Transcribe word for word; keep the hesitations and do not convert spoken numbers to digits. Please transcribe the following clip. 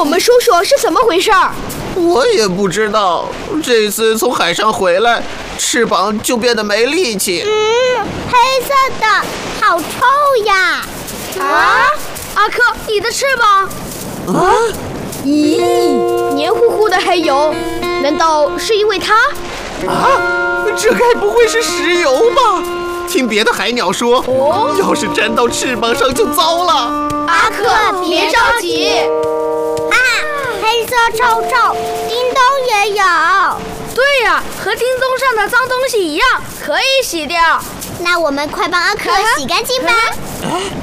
我们说说是怎么回事儿。 我也不知道，这次从海上回来，翅膀就变得没力气。 嗯，黑色的，好臭呀！ 啊，阿克，你的翅膀？ 啊？ 咦，黏糊糊的黑油，难道是因为它？ 啊，这该不会是石油吧？听别的海鸟说，哦，要是粘到翅膀上就糟了。 阿克，别着急。 啊，黑色臭臭，叮咚也有。 对呀，和叮咚上的脏东西一样，可以洗掉。 那我们快帮阿克洗干净吧。 哎